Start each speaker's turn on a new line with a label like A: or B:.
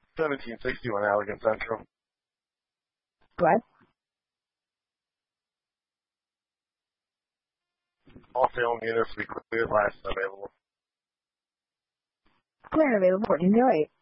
A: 1761 Allegan Central.
B: Go ahead.
A: All film units will be cleared, last available.
B: Clear and available for Indio 8.